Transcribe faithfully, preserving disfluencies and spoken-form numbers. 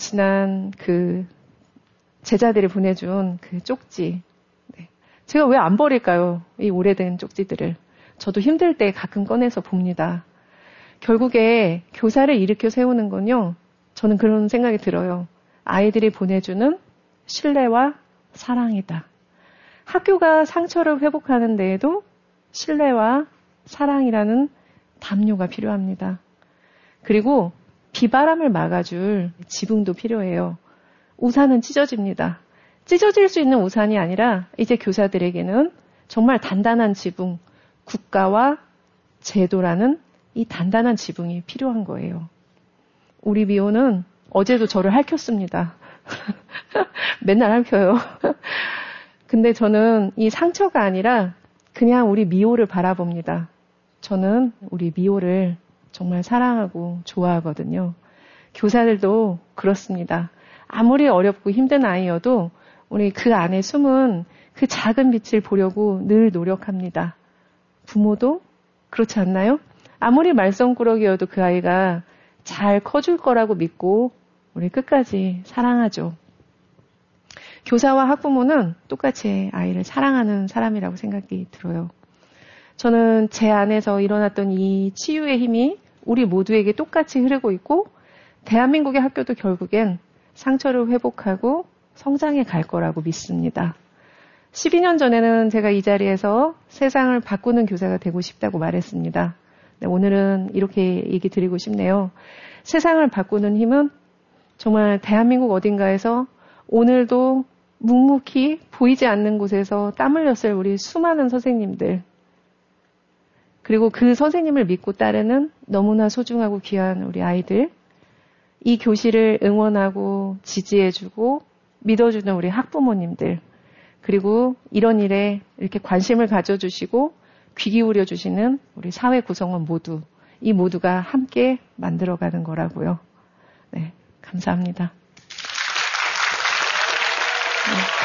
지난 그 제자들이 보내준 그 쪽지. 네. 제가 왜 안 버릴까요? 이 오래된 쪽지들을. 저도 힘들 때 가끔 꺼내서 봅니다. 결국에 교사를 일으켜 세우는 건요. 저는 그런 생각이 들어요. 아이들이 보내주는 신뢰와 사랑이다. 학교가 상처를 회복하는 데에도 신뢰와 사랑이라는 담요가 필요합니다. 그리고 비바람을 막아줄 지붕도 필요해요. 우산은 찢어집니다. 찢어질 수 있는 우산이 아니라 이제 교사들에게는 정말 단단한 지붕, 국가와 제도라는 이 단단한 지붕이 필요한 거예요. 우리 미호는 어제도 저를 핥혔습니다. 맨날 핥혀요. 근데 저는 이 상처가 아니라 그냥 우리 미호를 바라봅니다. 저는 우리 미호를 정말 사랑하고 좋아하거든요. 교사들도 그렇습니다. 아무리 어렵고 힘든 아이여도 우리 그 안에 숨은 그 작은 빛을 보려고 늘 노력합니다. 부모도 그렇지 않나요? 아무리 말썽꾸러기여도 그 아이가 잘 커줄 거라고 믿고 우리 끝까지 사랑하죠. 교사와 학부모는 똑같이 아이를 사랑하는 사람이라고 생각이 들어요. 저는 제 안에서 일어났던 이 치유의 힘이 우리 모두에게 똑같이 흐르고 있고 대한민국의 학교도 결국엔 상처를 회복하고 성장해 갈 거라고 믿습니다. 십이 년 전에는 제가 이 자리에서 세상을 바꾸는 교사가 되고 싶다고 말했습니다. 네, 오늘은 이렇게 얘기 드리고 싶네요. 세상을 바꾸는 힘은 정말 대한민국 어딘가에서 오늘도 묵묵히 보이지 않는 곳에서 땀 흘렸을 우리 수많은 선생님들, 그리고 그 선생님을 믿고 따르는 너무나 소중하고 귀한 우리 아이들, 이 교실을 응원하고 지지해주고 믿어주는 우리 학부모님들, 그리고 이런 일에 이렇게 관심을 가져주시고 귀 기울여주시는 우리 사회 구성원 모두, 이 모두가 함께 만들어가는 거라고요. 네, 감사합니다. 네.